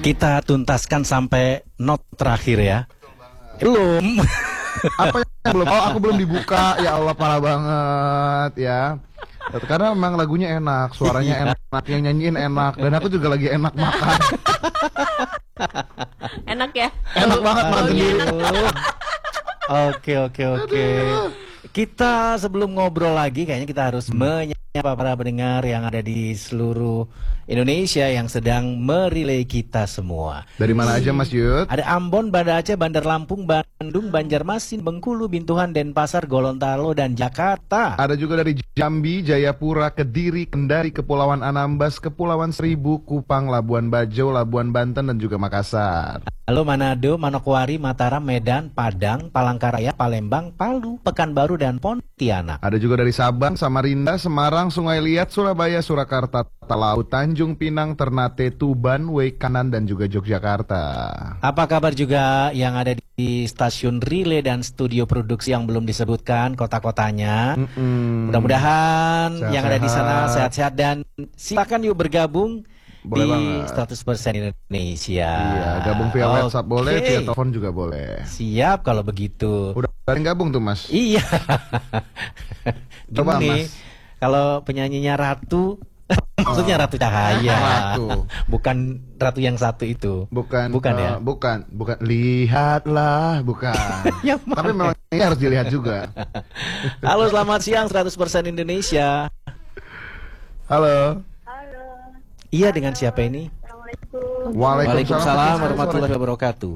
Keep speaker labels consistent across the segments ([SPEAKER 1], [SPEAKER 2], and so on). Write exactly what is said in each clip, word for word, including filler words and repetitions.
[SPEAKER 1] Kita tuntaskan sampai not terakhir ya. Belum.
[SPEAKER 2] Apa yang belum? Oh, aku belum dibuka. Ya Allah, parah banget ya. Karena memang lagunya enak, suaranya enak, yang nyanyiin enak, dan aku juga lagi enak makan.
[SPEAKER 3] Enak ya?
[SPEAKER 2] Enak banget makan sendiri.
[SPEAKER 1] Oke oke oke. Kita sebelum ngobrol lagi, kayaknya kita harus menyapa para pendengar yang ada di seluruh Indonesia yang sedang merilai kita semua.
[SPEAKER 2] Dari mana aja Mas Yud?
[SPEAKER 1] Ada Ambon, Banda Aceh, Bandar Lampung, Bandung, Banjarmasin, Bengkulu, Bintuhan, Denpasar, Gorontalo, dan Jakarta.
[SPEAKER 2] Ada juga dari Jambi, Jayapura, Kediri, Kendari, Kepulauan Anambas, Kepulauan Seribu, Kupang, Labuan Bajo, Labuan Banten, dan juga Makassar.
[SPEAKER 1] Lalu Manado, Manokwari, Mataram, Medan, Padang, Palangkaraya, Palembang, Palu, Pekanbaru, dan Pontianak.
[SPEAKER 2] Ada juga dari Sabang, Samarinda, Semarang, Sungai Liat, Surabaya, Surakarta, Talau, Tanjung Pinang, Ternate, Tuban, Waikanan, dan juga Yogyakarta.
[SPEAKER 1] Apa kabar juga yang ada di stasiun relay dan studio produksi yang belum disebutkan kota-kotanya?
[SPEAKER 2] Mm-mm.
[SPEAKER 1] Mudah-mudahan
[SPEAKER 2] Sehat-sehat.
[SPEAKER 1] yang ada di sana sehat-sehat dan silakan yuk bergabung.
[SPEAKER 2] Boleh
[SPEAKER 1] di
[SPEAKER 2] banget.
[SPEAKER 1] seratus persen Indonesia.
[SPEAKER 2] Iya, gabung via WhatsApp
[SPEAKER 1] Oke.
[SPEAKER 2] boleh, via telepon juga boleh.
[SPEAKER 1] Siap kalau begitu.
[SPEAKER 2] Udah ada yang gabung tuh Mas?
[SPEAKER 1] Iya.
[SPEAKER 2] Coba,
[SPEAKER 1] Gini,
[SPEAKER 2] Mas.
[SPEAKER 1] kalau penyanyinya Ratu, maksudnya Ratu Cahaya.
[SPEAKER 2] Ratu.
[SPEAKER 1] Bukan Ratu yang satu itu.
[SPEAKER 2] Bukan,
[SPEAKER 1] Bukan
[SPEAKER 2] eh,
[SPEAKER 1] ya?
[SPEAKER 2] bukan, bukan. Lihatlah, bukan.
[SPEAKER 1] Yang mana?
[SPEAKER 2] Tapi memang ini harus dilihat juga.
[SPEAKER 1] Halo, selamat siang seratus persen Indonesia.
[SPEAKER 2] Halo.
[SPEAKER 4] Halo.
[SPEAKER 1] Iya, dengan siapa ini?
[SPEAKER 4] Assalamualaikum.
[SPEAKER 1] Waalaikumsalam warahmatullahi wabarakatuh.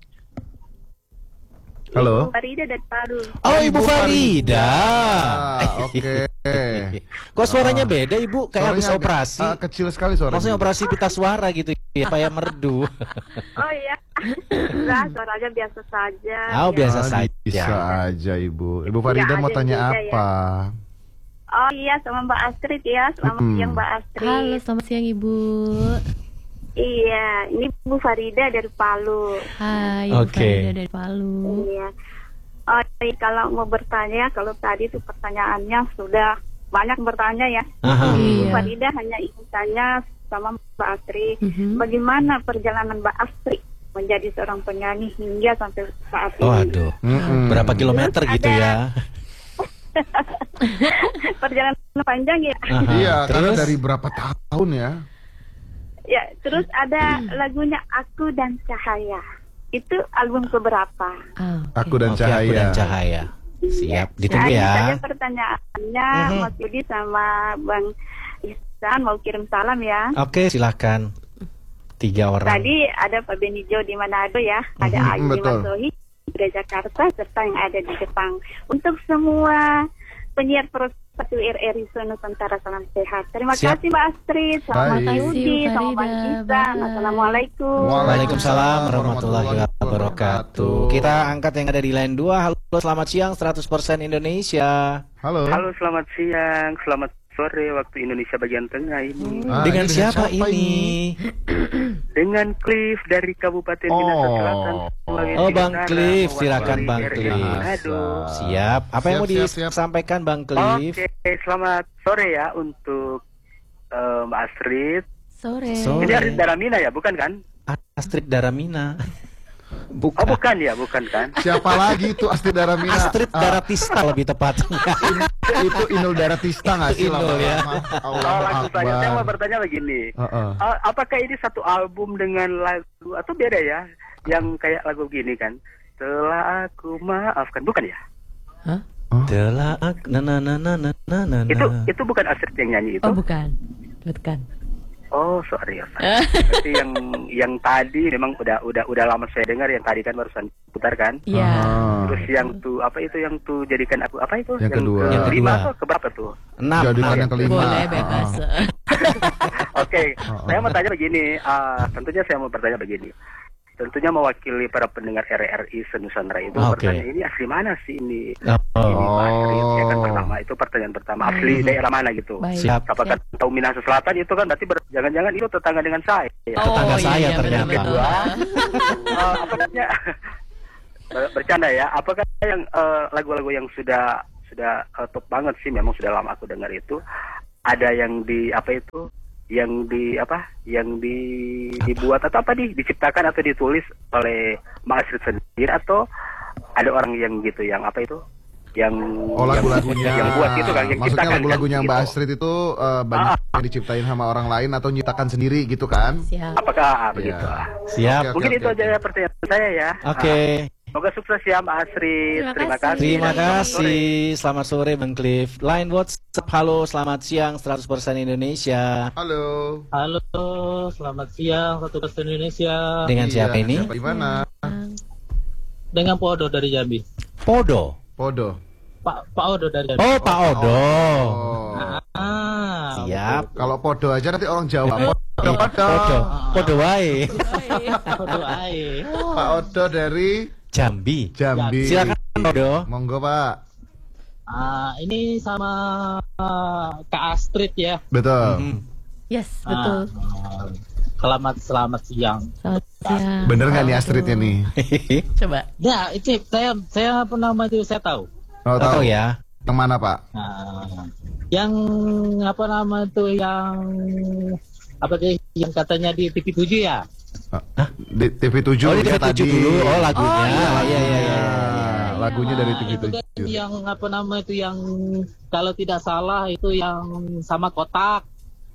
[SPEAKER 2] Halo.
[SPEAKER 4] Farida dari Palu.
[SPEAKER 1] Oh, Ibu Farida.
[SPEAKER 2] Ah, oke.
[SPEAKER 1] Kok suaranya beda, Ibu? Kayak habis
[SPEAKER 2] Suaranya agak,
[SPEAKER 1] operasi.
[SPEAKER 2] ah, kecil sekali suaranya.
[SPEAKER 1] Maksudnya operasi pita suara gitu ya, kayak merdu.
[SPEAKER 4] Oh iya. Enggak, suaranya biasa saja.
[SPEAKER 1] Oh,
[SPEAKER 4] Ya.
[SPEAKER 1] biasa
[SPEAKER 2] Ah,
[SPEAKER 1] saja.
[SPEAKER 2] Bisa aja Ibu. Ibu Farida
[SPEAKER 4] Tidak
[SPEAKER 2] mau
[SPEAKER 4] ada
[SPEAKER 2] tanya
[SPEAKER 4] yang beda,
[SPEAKER 2] apa?
[SPEAKER 4] Oh iya, sama Mbak Astrid ya. Selamat
[SPEAKER 2] Mm-mm.
[SPEAKER 4] siang Mbak Astrid.
[SPEAKER 3] Halo, selamat siang Ibu.
[SPEAKER 4] Iya, ini Bu Farida dari Palu.
[SPEAKER 3] Hai, Ibu
[SPEAKER 1] Oke.
[SPEAKER 3] Farida dari Palu.
[SPEAKER 4] Iya. Oh, iya, kalau mau bertanya, kalau tadi itu pertanyaannya sudah banyak bertanya ya.
[SPEAKER 1] Aha.
[SPEAKER 4] Bu
[SPEAKER 3] Iya.
[SPEAKER 4] Farida hanya ingin tanya sama Mbak Astrid,
[SPEAKER 3] Mhm.
[SPEAKER 4] bagaimana perjalanan Mbak Astrid menjadi seorang penyanyi hingga sampai saat ini.
[SPEAKER 1] Oh, aduh.
[SPEAKER 2] Mm-mm.
[SPEAKER 1] Berapa kilometer
[SPEAKER 4] Terus
[SPEAKER 1] gitu
[SPEAKER 4] ada-
[SPEAKER 1] ya?
[SPEAKER 4] Perjalanan panjang ya.
[SPEAKER 1] Aha.
[SPEAKER 2] Iya, karena
[SPEAKER 1] Terus?
[SPEAKER 2] dari berapa tahun ya?
[SPEAKER 4] Ya, terus ada lagunya Aku dan Cahaya. Itu album keberapa?
[SPEAKER 3] Ah, oke.
[SPEAKER 2] Aku dan
[SPEAKER 1] Oke,
[SPEAKER 2] Cahaya.
[SPEAKER 1] Aku dan Cahaya. Siap, ditunggu
[SPEAKER 4] Nah, ini
[SPEAKER 1] ya.
[SPEAKER 4] saja pertanyaannya,
[SPEAKER 1] Mhm.
[SPEAKER 4] Mas Yudi sama Bang Ihsan mau kirim salam ya.
[SPEAKER 1] Oke, silakan. Tiga orang.
[SPEAKER 4] Tadi ada Pak Benijo di Manado ya, ada
[SPEAKER 2] Mhm,
[SPEAKER 4] Ayu
[SPEAKER 2] betul.
[SPEAKER 4] Masohi di Jakarta serta yang ada di Jepang. Untuk semua penyiar satu R R I Nusantara, salam sehat. Terima
[SPEAKER 1] Siap.
[SPEAKER 4] kasih Mbak Astrid, sama
[SPEAKER 2] Baik.
[SPEAKER 4] Mas Yudi,
[SPEAKER 3] Terima kasih,
[SPEAKER 4] sama Bang
[SPEAKER 3] Farida.
[SPEAKER 4] Ihsan.
[SPEAKER 3] Bye.
[SPEAKER 4] Assalamualaikum.
[SPEAKER 1] Waalaikumsalam warahmatullahi wabarakatuh. Kita angkat yang ada di line dua. Halo, selamat siang seratus persen Indonesia.
[SPEAKER 2] Halo.
[SPEAKER 5] Halo, selamat siang, selamat sore waktu Indonesia bagian tengah ini.
[SPEAKER 2] Ah,
[SPEAKER 1] Dengan
[SPEAKER 2] ini
[SPEAKER 1] siapa ini?
[SPEAKER 5] Dengan Cliff dari Kabupaten
[SPEAKER 2] Oh.
[SPEAKER 5] Minahasa Selatan. Sulawesi
[SPEAKER 1] Oh, Bang
[SPEAKER 5] Utara,
[SPEAKER 1] Cliff,
[SPEAKER 5] mewakili
[SPEAKER 1] silakan Bang
[SPEAKER 5] R R I
[SPEAKER 1] Cliff.
[SPEAKER 5] Manado.
[SPEAKER 1] Siap. Apa yang
[SPEAKER 2] Siap,
[SPEAKER 1] mau
[SPEAKER 2] siap, siap.
[SPEAKER 1] disampaikan Bang Cliff?
[SPEAKER 5] Oke, selamat sore ya untuk eh, Mbak Astrid.
[SPEAKER 3] Sore.
[SPEAKER 1] Sore.
[SPEAKER 5] Ini Astrid Daramina ya, bukan kan?
[SPEAKER 1] Astrid Daramina.
[SPEAKER 5] Oh,
[SPEAKER 1] Bukan.
[SPEAKER 5] bukan ya, bukan kan?
[SPEAKER 2] Siapa lagi itu Astrid Daramina?
[SPEAKER 1] Astrid
[SPEAKER 2] Ah,
[SPEAKER 1] Daratista lebih tepatnya.
[SPEAKER 2] itu Inul Daratista nggak sih?
[SPEAKER 1] Itu Inul, ya.
[SPEAKER 2] Lama-lama?
[SPEAKER 5] Oh,
[SPEAKER 2] Allahu
[SPEAKER 5] langsung saja
[SPEAKER 2] Akbar.
[SPEAKER 5] saya mau bertanya begini.
[SPEAKER 2] Heeh.
[SPEAKER 5] Eh, apakah ini satu album dengan lagu atau beda ya? Yang kayak lagu gini kan? Telah aku maafkan, bukan ya?
[SPEAKER 1] Telah aku na na na na na na na.
[SPEAKER 5] Itu itu bukan Astrid yang nyanyi itu.
[SPEAKER 3] Oh, bukan. Bukan.
[SPEAKER 5] Oh, sorry ya. Berarti yang yang tadi memang udah udah udah lama saya dengar, yang tadi kan barusan putar kan.
[SPEAKER 3] Iya.
[SPEAKER 2] Ah.
[SPEAKER 5] Terus yang tuh apa itu yang tuh jadikan aku apa itu?
[SPEAKER 2] Yang kedua.
[SPEAKER 5] ke-
[SPEAKER 1] Yang
[SPEAKER 5] kelima
[SPEAKER 1] kedua.
[SPEAKER 5] atau keberapa tuh?
[SPEAKER 1] Enam.
[SPEAKER 2] Jadikan
[SPEAKER 1] enam.
[SPEAKER 2] yang kelima.
[SPEAKER 3] Boleh bebas.
[SPEAKER 2] Ah.
[SPEAKER 5] Oke,
[SPEAKER 2] Oh, oh.
[SPEAKER 5] saya mau tanya begini. ah, tentunya saya mau bertanya begini. Tentunya mewakili para pendengar R R I Senusantara itu
[SPEAKER 1] Ah, oke.
[SPEAKER 5] bertanya, ini asli mana sih ini?
[SPEAKER 1] Oh.
[SPEAKER 5] Ini Mbak Astrid, ya kan
[SPEAKER 2] Oh.
[SPEAKER 5] pertama itu pertanyaan pertama. Asli daerah mana gitu?
[SPEAKER 3] Baik.
[SPEAKER 1] Siap.
[SPEAKER 5] Apakah tahu Minahasa Selatan itu kan berarti ber- jangan-jangan itu tetangga dengan saya.
[SPEAKER 3] Oh,
[SPEAKER 1] Tetangga
[SPEAKER 3] iya,
[SPEAKER 1] saya
[SPEAKER 3] iya,
[SPEAKER 1] ternyata.
[SPEAKER 3] betul-betul.
[SPEAKER 5] Eh, apa namanya? Ber- bercanda ya. Apakah yang eh, lagu-lagu yang sudah sudah eh, top banget sih, memang sudah lama aku dengar itu, ada yang di apa itu yang di apa yang di dibuat atau apa di diciptakan atau ditulis oleh Mbak Astrid sendiri atau ada orang yang gitu yang apa itu yang
[SPEAKER 2] Oh, lagu-lagunya
[SPEAKER 5] yang, yang buat gitu kan yang
[SPEAKER 2] maksudnya
[SPEAKER 5] ciptakan
[SPEAKER 2] lagu-lagunya
[SPEAKER 5] kan,
[SPEAKER 2] Mbak
[SPEAKER 5] gitu.
[SPEAKER 2] Astrid itu uh, banyak
[SPEAKER 5] Ah.
[SPEAKER 2] yang diciptain sama orang lain atau nyiptakan sendiri gitu kan?
[SPEAKER 3] Siap.
[SPEAKER 5] Apakah ah,
[SPEAKER 2] Iya.
[SPEAKER 5] begitu? ah.
[SPEAKER 1] Siap.
[SPEAKER 2] Oke,
[SPEAKER 5] Mungkin
[SPEAKER 2] oke,
[SPEAKER 5] itu
[SPEAKER 2] oke.
[SPEAKER 5] aja ya pertanyaan saya ya.
[SPEAKER 1] Oke.
[SPEAKER 5] Ah, semoga sukses ya Mbak Astrid.
[SPEAKER 3] Terima
[SPEAKER 5] Terima
[SPEAKER 3] kasih.
[SPEAKER 5] kasih.
[SPEAKER 1] Terima
[SPEAKER 5] dan selamat sore.
[SPEAKER 1] kasih. Selamat sore Bang Cliff. Line WhatsApp, halo, selamat siang seratus persen Indonesia.
[SPEAKER 2] Halo.
[SPEAKER 6] Halo, selamat siang satu persen Indonesia.
[SPEAKER 1] Dengan
[SPEAKER 2] Iya,
[SPEAKER 1] siapa ini?
[SPEAKER 2] Siapa di mana?
[SPEAKER 6] Dengan Pak Odo dari Jambi.
[SPEAKER 1] Podo.
[SPEAKER 2] Podo.
[SPEAKER 6] Pak Pak Odo dari Jambi.
[SPEAKER 1] Oh, Pak Odo.
[SPEAKER 2] Oh.
[SPEAKER 6] Ah,
[SPEAKER 1] Siap.
[SPEAKER 2] Kalau Podo aja nanti orang Jawa. Podo, Podo.
[SPEAKER 1] Podo. Podo wae.
[SPEAKER 6] Odo ae.
[SPEAKER 2] Pak Odo dari
[SPEAKER 1] Jambi.
[SPEAKER 2] Jambi.
[SPEAKER 1] Silakan Podo.
[SPEAKER 2] Monggo Pak.
[SPEAKER 6] Ah, ini sama ah, Kak Astrid ya.
[SPEAKER 2] Betul.
[SPEAKER 1] Mhm.
[SPEAKER 3] Yes, betul.
[SPEAKER 6] Ah, selamat selamat siang.
[SPEAKER 3] Selamat siang.
[SPEAKER 2] Bener nggak nih Astridnya nih?
[SPEAKER 3] Coba.
[SPEAKER 6] Ya, itu saya saya apa nama itu saya tahu.
[SPEAKER 2] Oh,
[SPEAKER 1] Tahu ya.
[SPEAKER 2] Yang mana Pak?
[SPEAKER 6] Nah, yang apa nama itu yang apa sih yang katanya di T V tujuh ya?
[SPEAKER 2] Di T V tujuh
[SPEAKER 1] Oh, di
[SPEAKER 2] ya
[SPEAKER 1] T V tujuh
[SPEAKER 2] tadi.
[SPEAKER 1] dulu. Oh, lagunya.
[SPEAKER 3] Oh, iya.
[SPEAKER 1] Iya, iya, iya. iya.
[SPEAKER 2] Ah, lagunya dari T V
[SPEAKER 6] Itu kan
[SPEAKER 2] tujuh.
[SPEAKER 6] yang apa nama itu yang kalau tidak salah itu yang sama kotak.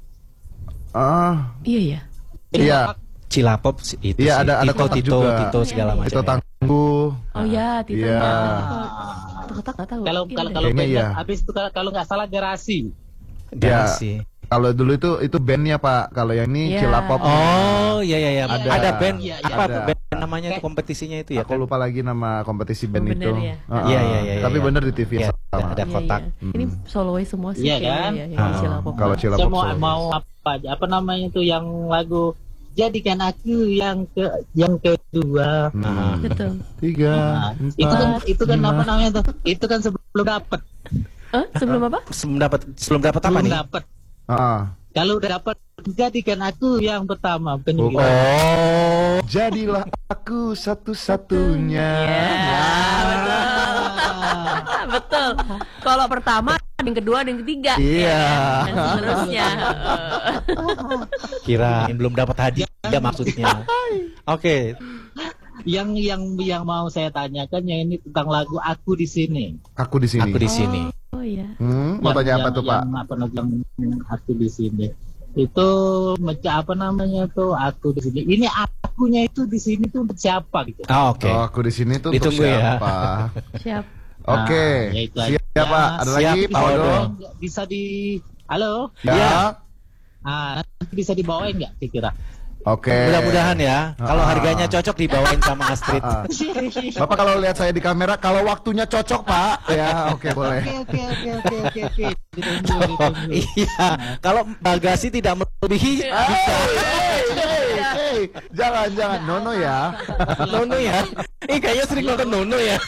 [SPEAKER 2] Ah,
[SPEAKER 3] Iya ya.
[SPEAKER 2] iya.
[SPEAKER 1] Cilapop sih, itu
[SPEAKER 2] Iya,
[SPEAKER 1] sih.
[SPEAKER 2] ada- ada
[SPEAKER 1] Tito,
[SPEAKER 2] kotak
[SPEAKER 1] Tito,
[SPEAKER 2] juga.
[SPEAKER 1] Tito segala macam.
[SPEAKER 2] Itu
[SPEAKER 1] ya.
[SPEAKER 2] tangguh.
[SPEAKER 3] Oh ya, Tito.
[SPEAKER 2] Iya.
[SPEAKER 3] Kotak kotak nggak tahu.
[SPEAKER 6] Kalau
[SPEAKER 3] Iya,
[SPEAKER 6] kalau
[SPEAKER 3] deh.
[SPEAKER 6] kalau
[SPEAKER 2] Kayaknya
[SPEAKER 6] band-
[SPEAKER 2] iya.
[SPEAKER 6] habis itu kalau kalau nggak salah garasi.
[SPEAKER 1] Garasi.
[SPEAKER 2] Kalau dulu itu itu bandnya Pak. Kalau yang ini
[SPEAKER 3] Iya.
[SPEAKER 2] Cilapop.
[SPEAKER 1] Oh, iya iya iya.
[SPEAKER 2] Ada.
[SPEAKER 1] Ada, band
[SPEAKER 6] Iya, iya.
[SPEAKER 1] apa
[SPEAKER 2] Ada.
[SPEAKER 1] band namanya itu kompetisinya itu ya?
[SPEAKER 2] Aku lupa lagi nama kompetisi band
[SPEAKER 3] Oh, bener
[SPEAKER 2] itu.
[SPEAKER 3] ya.
[SPEAKER 2] Ah,
[SPEAKER 1] Iya, iya, iya,
[SPEAKER 2] Tapi
[SPEAKER 1] iya.
[SPEAKER 2] bener di T V
[SPEAKER 1] Iya,
[SPEAKER 2] sama.
[SPEAKER 1] ada
[SPEAKER 3] Iya,
[SPEAKER 1] kotak.
[SPEAKER 3] iya. Ini solois semua sih
[SPEAKER 6] Iya,
[SPEAKER 3] kayaknya
[SPEAKER 6] kan?
[SPEAKER 3] ya, yang
[SPEAKER 1] Ah.
[SPEAKER 3] di Cilapop.
[SPEAKER 2] Kalau
[SPEAKER 6] Saya
[SPEAKER 2] Cilapop
[SPEAKER 6] mau
[SPEAKER 2] solois.
[SPEAKER 6] mau apa aja? Apa namanya itu yang lagu Jadikan Aku yang ke yang kedua.
[SPEAKER 2] Hmm.
[SPEAKER 3] Betul.
[SPEAKER 2] Tiga.
[SPEAKER 6] Nah, itu kan
[SPEAKER 2] empat,
[SPEAKER 6] itu kan
[SPEAKER 2] lima.
[SPEAKER 6] apa namanya tuh? Itu kan sebelum dapat.
[SPEAKER 3] Eh, sebelum apa?
[SPEAKER 1] Sebelum dapat sebelum dapat apa
[SPEAKER 6] Sebelum
[SPEAKER 1] nih?
[SPEAKER 6] dapat.
[SPEAKER 2] Ah.
[SPEAKER 6] Kalau udah dapat Jadikan Aku yang pertama, bukan yang
[SPEAKER 2] Bukan.
[SPEAKER 6] kedua.
[SPEAKER 1] Oh.
[SPEAKER 2] Jadilah aku satu-satunya.
[SPEAKER 3] Ya, betul.
[SPEAKER 6] Ah,
[SPEAKER 3] Betul. Kalau pertama, yang kedua, dan yang ketiga.
[SPEAKER 2] Iya.
[SPEAKER 3] Ya, dan seterusnya.
[SPEAKER 1] Kirain belum dapat hadiah maksudnya. Oke.
[SPEAKER 6] yang yang yang mau saya tanyakan yang ini tentang lagu Aku di sini.
[SPEAKER 2] Aku di sini.
[SPEAKER 1] Aku di sini.
[SPEAKER 3] Oh iya.
[SPEAKER 2] Hmm, mau
[SPEAKER 6] Yang-
[SPEAKER 2] tanya apa
[SPEAKER 6] yang-
[SPEAKER 2] tuh Pak?
[SPEAKER 6] Yang apa namanya yang Aku di sini. Itu macam apa namanya tuh Aku di sini. Ini akunya itu di sini tuh untuk siapa gitu.
[SPEAKER 1] Ah, oke.
[SPEAKER 2] Oh, aku di sini tuh untuk
[SPEAKER 1] Ditunggu ya.
[SPEAKER 2] siapa?
[SPEAKER 3] Siap.
[SPEAKER 2] Oke.
[SPEAKER 6] Nah, ya itu aja.
[SPEAKER 2] Siap Pak. Ada
[SPEAKER 1] Siap,
[SPEAKER 2] lagi
[SPEAKER 1] Pak
[SPEAKER 2] Pak
[SPEAKER 1] Odo.
[SPEAKER 2] Odo?
[SPEAKER 6] Bisa di halo.
[SPEAKER 2] Ya.
[SPEAKER 6] Ah, nanti bisa dibawain nggak kira-kira?
[SPEAKER 2] Oke.
[SPEAKER 1] Mudah-mudahan ya. Kalau
[SPEAKER 2] Ah.
[SPEAKER 1] harganya cocok dibawain sama Astrid.
[SPEAKER 2] Ah. Bapak kalau lihat saya di kamera, kalau waktunya cocok Pak, ya oke boleh.
[SPEAKER 6] Oke oke oke oke oke oke. Ditunggu
[SPEAKER 1] Oh,
[SPEAKER 6] ditunggu.
[SPEAKER 1] iya. Kalau bagasi tidak melebihi bisa.
[SPEAKER 2] Hey, hey, hey, jangan jangan Nono ya.
[SPEAKER 1] Nono ya. Eh kayaknya sering nonton Nono ya.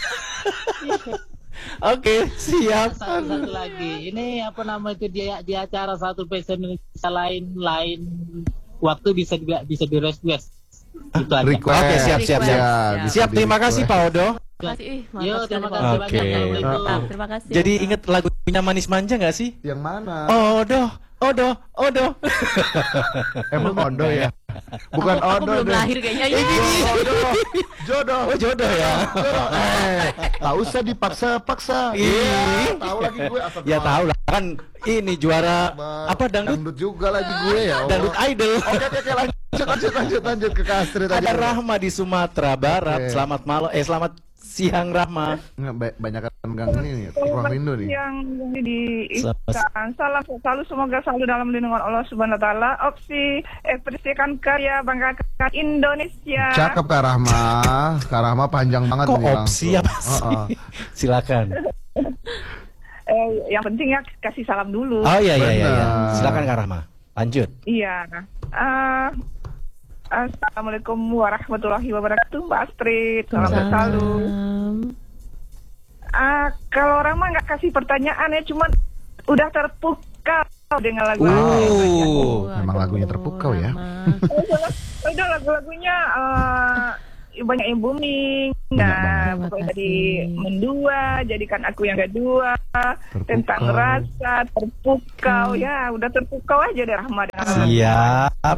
[SPEAKER 1] Oke, siap.
[SPEAKER 6] Satu, satu lagi. Ini apa nama itu dia di acara satu persen Indonesia lain lain waktu bisa juga bisa di request. Itu aja.
[SPEAKER 2] Request.
[SPEAKER 1] Oke, siap, siap, siap.
[SPEAKER 2] Ya,
[SPEAKER 3] Siap.
[SPEAKER 2] bisa
[SPEAKER 1] Siap, terima
[SPEAKER 2] di-request.
[SPEAKER 1] kasih Pak Odo.
[SPEAKER 3] Terima kasih. Ih, mantap
[SPEAKER 6] Yo,
[SPEAKER 3] sekali,
[SPEAKER 6] terima
[SPEAKER 3] Pak.
[SPEAKER 6] kasih
[SPEAKER 1] Oke.
[SPEAKER 6] banyak. Assalamualaikum.
[SPEAKER 3] Mantap, terima kasih.
[SPEAKER 1] Jadi inget lagunya Manis Manja nggak sih?
[SPEAKER 2] Yang mana?
[SPEAKER 1] Odo, Odo, Odo.
[SPEAKER 2] Emang Odo ya? Bukan
[SPEAKER 3] aku, aku
[SPEAKER 2] Odo
[SPEAKER 3] belum
[SPEAKER 2] deh.
[SPEAKER 3] lahir kayaknya. Ya.
[SPEAKER 2] Jodoh, jodoh,
[SPEAKER 1] Oh jodoh ya.
[SPEAKER 2] jodoh. Eh, tak usah dipaksa-paksa.
[SPEAKER 1] Ih.
[SPEAKER 2] Tahu lagi gue asal
[SPEAKER 1] Ya tahu lah kan ini juara apa dangdut
[SPEAKER 2] dangdut juga lagi gue ya. Allah.
[SPEAKER 1] dangdut idol.
[SPEAKER 2] Oke oke oke lanjut lanjut lanjut lanjut ke Kastri tadi.
[SPEAKER 1] Ada Rahma di Sumatera Barat.
[SPEAKER 2] Oke.
[SPEAKER 1] Selamat malam. Eh selamat siang Rahma.
[SPEAKER 2] Nggak, ba- banyak kan gang ini nih, ruang rindu nih.
[SPEAKER 7] Yang di
[SPEAKER 1] Selamat-
[SPEAKER 7] Ihsan. Salam selalu semoga selalu dalam lindungan Allah Subhanahu wa taala. Opsi ekspresikan karya banggakan Indonesia.
[SPEAKER 2] Cakep Kak Rahma. Kak Rahma panjang banget
[SPEAKER 1] Kok
[SPEAKER 2] nih
[SPEAKER 1] opsi
[SPEAKER 2] langsung.
[SPEAKER 1] apa sih?
[SPEAKER 2] Heeh.
[SPEAKER 1] Silakan.
[SPEAKER 7] Eh, yang penting ya kasih salam dulu.
[SPEAKER 1] Oh iya iya iya. iya.
[SPEAKER 2] Benar.
[SPEAKER 1] Silakan Kak Rahma. Lanjut.
[SPEAKER 7] Iya. Eh, Assalamualaikum warahmatullahi wabarakatuh, Mbak Astrid. Salam sehat selalu.
[SPEAKER 3] Salam.
[SPEAKER 7] Ah, kalau orang mah nggak kasih pertanyaan ya, cuman udah terpukau dengan lagu.
[SPEAKER 1] Uh.
[SPEAKER 2] Memang lagunya terpukau ya.
[SPEAKER 3] Rahma.
[SPEAKER 7] Udah lagu-lagunya eh, banyak yang booming.
[SPEAKER 2] Banyak
[SPEAKER 7] Nah,
[SPEAKER 3] banget.
[SPEAKER 7] pokoknya
[SPEAKER 3] Terima
[SPEAKER 7] tadi
[SPEAKER 3] kasih.
[SPEAKER 7] mendua, jadikan aku yang kedua, tentang
[SPEAKER 2] Terpukau.
[SPEAKER 7] rasa, terpukau, ya udah terpukau aja deh Rahma. dengan lagu.
[SPEAKER 1] Siap.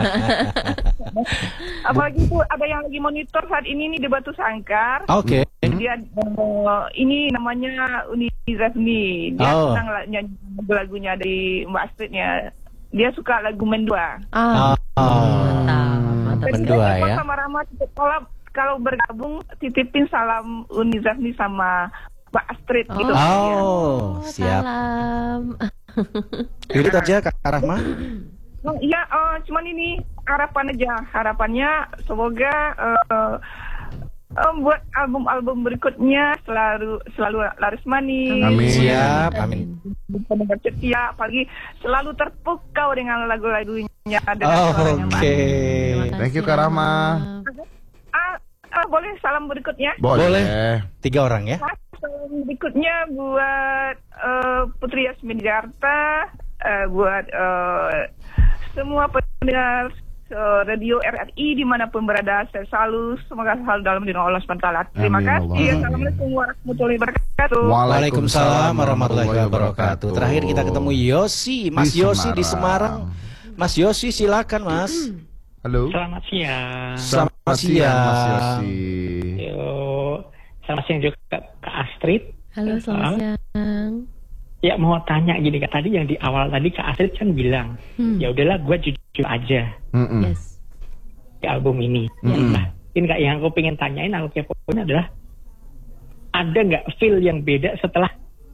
[SPEAKER 7] Apalagi itu ada yang lagi monitor saat ini nih di Batu Sangkar.
[SPEAKER 1] Oke.
[SPEAKER 7] Dia eh, ini namanya Uni Zafni. Dia
[SPEAKER 1] Oh.
[SPEAKER 7] senang la- nyanyi lagu-lagunya dari Mbak Astridnya. Dia suka lagu Mendua.
[SPEAKER 3] Ah,
[SPEAKER 1] Oh.
[SPEAKER 3] mantap, mantap.
[SPEAKER 7] Dan
[SPEAKER 1] Mendua
[SPEAKER 7] dia
[SPEAKER 1] ya.
[SPEAKER 7] sama Rahma kalau kalau bergabung titipin salam Uni Zafni sama Mbak Astrid
[SPEAKER 3] Oh.
[SPEAKER 7] gitu.
[SPEAKER 1] Oh, siap.
[SPEAKER 3] Salam.
[SPEAKER 1] Itu aja Kak Rahma.
[SPEAKER 7] Oh, iya, eh, cuman ini harapan aja. Harapannya semoga eh, eh, buat album-album berikutnya selalu selalu laris manis.
[SPEAKER 2] Amin.
[SPEAKER 1] Siap. Amin.
[SPEAKER 7] Pendengar setia, apalagi selalu terpukau dengan lagu-lagunya dan
[SPEAKER 1] Oh,
[SPEAKER 7] suaranya Mbak.
[SPEAKER 1] Oke.
[SPEAKER 2] Thank you, Kak Rahma.
[SPEAKER 7] Ah, ah, boleh salam berikutnya?
[SPEAKER 1] Boleh. Tiga orang ya.
[SPEAKER 7] Salam berikutnya buat eh, Putri Yasmin Jarta, eh, buat eh, semua pendengar eh, radio R R I dimanapun berada, saya selalu semoga selalu dalam lindungan Allah subhanahu wa taala. Terima
[SPEAKER 2] Amin,
[SPEAKER 7] kasih.
[SPEAKER 2] Allah.
[SPEAKER 7] Assalamualaikum warahmatullahi wabarakatuh.
[SPEAKER 1] Waalaikumsalam warahmatullahi wabarakatuh. Terakhir kita ketemu Yosi, Mas
[SPEAKER 2] Di
[SPEAKER 1] Yosi di
[SPEAKER 2] Semarang.
[SPEAKER 1] Semarang. Mas Yosi silakan Mas.
[SPEAKER 2] Halo.
[SPEAKER 6] Selamat siang.
[SPEAKER 1] Selamat
[SPEAKER 2] siang, Mas
[SPEAKER 1] siang.
[SPEAKER 2] Yosi.
[SPEAKER 6] Yo, selamat siang juga ke Kak Astrid.
[SPEAKER 3] Halo, selamat siang.
[SPEAKER 6] Ya mau tanya gini Kak, tadi yang di awal tadi Kak Astrid kan bilang,
[SPEAKER 3] Hmm.
[SPEAKER 6] ya udahlah gue jujur aja
[SPEAKER 2] Mm-mm.
[SPEAKER 3] Yes.
[SPEAKER 6] di album ini.
[SPEAKER 2] Mm-mm.
[SPEAKER 6] Nah, ini Kak yang aku pengen tanyain, aku kepoin adalah ada nggak feel yang beda setelah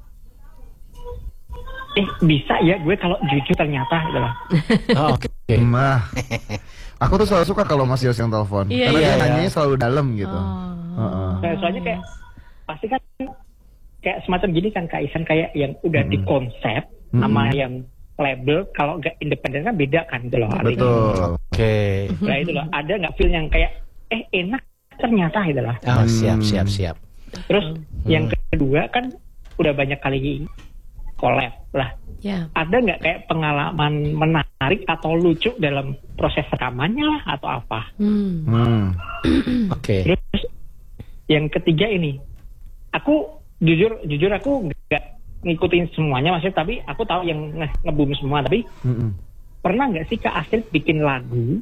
[SPEAKER 6] eh bisa ya gue kalau jujur ternyata gitu loh.
[SPEAKER 1] Oh, Oke.
[SPEAKER 2] Nah, aku tuh selalu suka kalau Mas Yos yang telepon,
[SPEAKER 3] Iya,
[SPEAKER 2] karena
[SPEAKER 1] iya,
[SPEAKER 2] dia
[SPEAKER 1] iya.
[SPEAKER 2] nanyanya selalu dalam gitu.
[SPEAKER 3] Oh.
[SPEAKER 2] Heeh.
[SPEAKER 6] Nah, soalnya kayak pasti kan kayak semacam gini kan Kak Isan, kayak yang udah
[SPEAKER 2] Mm-mm.
[SPEAKER 6] dikonsep
[SPEAKER 2] Mm-mm.
[SPEAKER 6] sama yang label, kalau nggak independen kan beda kan gitu loh. artinya.
[SPEAKER 2] Betul.
[SPEAKER 1] Oke.
[SPEAKER 6] Nah itu loh, ada nggak feel yang kayak eh enak ternyata gitu loh.
[SPEAKER 1] Oh, siap
[SPEAKER 2] Hmm.
[SPEAKER 1] siap siap.
[SPEAKER 6] Terus yang kedua kan udah banyak kali collab lah.
[SPEAKER 3] Ya.
[SPEAKER 6] Ada nggak kayak pengalaman menarik atau lucu dalam proses rekamannya lah atau apa?
[SPEAKER 3] Hmm.
[SPEAKER 2] Hmm.
[SPEAKER 1] Oke.
[SPEAKER 6] Terus yang ketiga ini, aku jujur jujur aku nggak ngikutin semuanya maksudnya, tapi aku tahu yang nge ngebum semua. Tapi
[SPEAKER 2] Mm-mm.
[SPEAKER 6] pernah nggak sih Kak Astrid bikin lagu?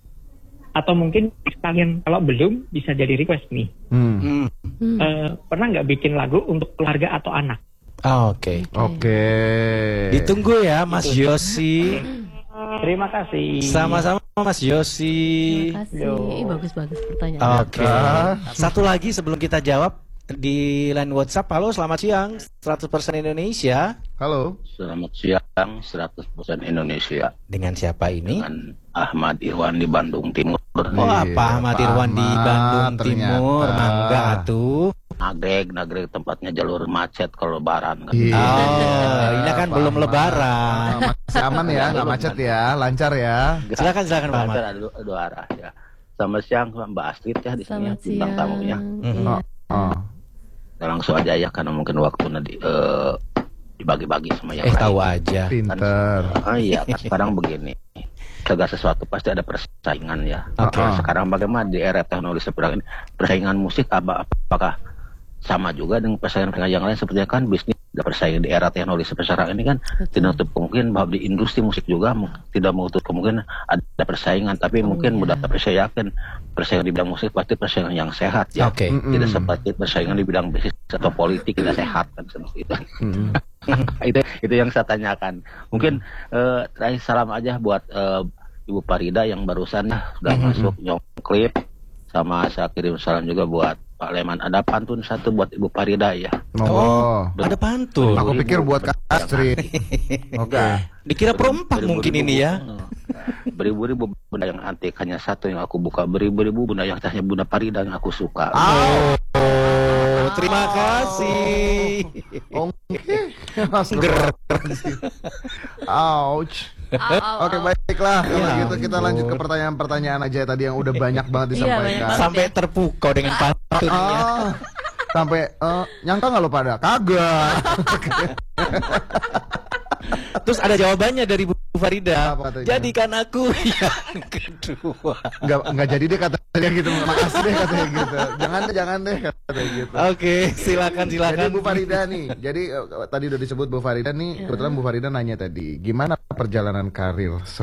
[SPEAKER 6] Atau mungkin kalian kalau belum bisa jadi request nih.
[SPEAKER 2] Hmm.
[SPEAKER 1] Hmm.
[SPEAKER 3] Hmm.
[SPEAKER 6] Eh, pernah nggak bikin lagu untuk keluarga atau anak?
[SPEAKER 1] Ah, Oke.
[SPEAKER 2] Oke.
[SPEAKER 1] Ditunggu ya Mas Yosi.
[SPEAKER 6] Terima kasih.
[SPEAKER 1] Sama-sama Mas Yosi.
[SPEAKER 3] Terima kasih.
[SPEAKER 6] Yo.
[SPEAKER 3] Ih, bagus-bagus pertanyaan.
[SPEAKER 1] Oke.
[SPEAKER 2] Ah.
[SPEAKER 1] Satu lagi sebelum kita jawab di line WhatsApp. Halo, selamat siang. seratus persen Indonesia.
[SPEAKER 2] Halo.
[SPEAKER 8] Selamat siang, seratus persen Indonesia
[SPEAKER 1] Dengan siapa ini?
[SPEAKER 8] dengan Ahmad Irwan di Bandung Timur.
[SPEAKER 1] Oh,
[SPEAKER 2] Iya,
[SPEAKER 1] apa Ahmad
[SPEAKER 2] Pak
[SPEAKER 1] Irwan di
[SPEAKER 2] Ahmad,
[SPEAKER 1] Bandung
[SPEAKER 2] ternyata.
[SPEAKER 1] Timur? Mangga tuh.
[SPEAKER 8] Nagreg, Nagreg tempatnya jalur macet kalau lebaran kan.
[SPEAKER 2] Iya,
[SPEAKER 1] Oh, ini kan
[SPEAKER 2] Pak
[SPEAKER 1] belum
[SPEAKER 2] Ahmad.
[SPEAKER 1] lebaran.
[SPEAKER 2] Ah, masih aman ya, nggak macet ya, lancar ya.
[SPEAKER 1] Silakan, silakan, Pak Ahmad.
[SPEAKER 8] Lancar, ada dua, dua arah ya. Selamat siang Mbak Astrid ya di sini
[SPEAKER 3] Selamat
[SPEAKER 8] bintang
[SPEAKER 3] siang.
[SPEAKER 8] tamunya.
[SPEAKER 1] Mhm.
[SPEAKER 3] Iya.
[SPEAKER 2] Oh.
[SPEAKER 8] Nah, langsung aja ya karena mungkin waktunya di, eh, dibagi-bagi sama yang
[SPEAKER 1] Eh,
[SPEAKER 8] lain.
[SPEAKER 1] tahu aja.
[SPEAKER 2] Pinter.
[SPEAKER 8] Ah iya, kan sekarang begini. Segala sesuatu pasti ada persaingan ya.
[SPEAKER 1] Oke.
[SPEAKER 2] Ah, ah.
[SPEAKER 8] Sekarang bagaimana di era teknologi seperti ini persaingan musik apa apakah sama juga dengan persaingan-persaingan yang lain, seperti kan bisnis ada persaingan di era teknologi seperti sekarang ini kan tidak menutup kemungkinan bahwa di industri musik juga mu- tidak menutup kemungkinan ada persaingan, tapi
[SPEAKER 3] Oh,
[SPEAKER 8] mungkin
[SPEAKER 3] iya.
[SPEAKER 8] mudah tapi saya yakin persaingan di bidang musik pasti persaingan yang sehat ya.
[SPEAKER 1] Oke.
[SPEAKER 2] Mm-mm.
[SPEAKER 8] Tidak seperti persaingan di bidang bisnis atau politik tidak sehat kan seperti itu.
[SPEAKER 2] Mm-mm.
[SPEAKER 8] itu itu yang saya tanyakan. Mungkin eh, terakhir salam aja buat eh, Ibu Farida yang barusan ya, sudah
[SPEAKER 1] Mhm.
[SPEAKER 8] masuk nyong klip, sama saya kirim salam juga buat Pak Leman. Ada pantun satu buat Ibu Farida ya.
[SPEAKER 2] Oh.
[SPEAKER 1] Ada pantun.
[SPEAKER 2] Aku pikir buat Kak Astrid. Oke.
[SPEAKER 1] Dikira perompak mungkin ini ya.
[SPEAKER 8] Beribu-ribu benda yang antik hanya satu yang aku buka. Beribu-ribu benda yang hanya Bunda Farida yang aku suka.
[SPEAKER 2] Ah.
[SPEAKER 1] Oh, terima kasih.
[SPEAKER 2] Oke. Ouch.
[SPEAKER 3] Au, au,
[SPEAKER 2] Oke,
[SPEAKER 3] au.
[SPEAKER 2] baiklah. Kalau
[SPEAKER 1] Ya
[SPEAKER 2] gitu kita lanjut ke pertanyaan-pertanyaan aja tadi yang udah banyak banget
[SPEAKER 3] Iya,
[SPEAKER 2] disampaikan.
[SPEAKER 3] banyak banget.
[SPEAKER 1] Sampai terpukau dengan pantunnya.
[SPEAKER 2] Ah, sampai eh, nyangka nggak lo pada? Kagak.
[SPEAKER 1] Terus ada jawabannya dari Bu Farida.
[SPEAKER 2] Apa katanya?
[SPEAKER 1] Jadikan aku yang kedua.
[SPEAKER 2] Nggak nggak jadi deh katanya gitu. Makasih deh katanya gitu. Jangan deh, jangan deh katanya gitu.
[SPEAKER 1] Oke, silakan silakan.
[SPEAKER 2] Jadi Bu Farida nih, jadi eh, tadi udah disebut Bu Farida nih, kebetulan Bu Farida nanya tadi, gimana perjalanan karir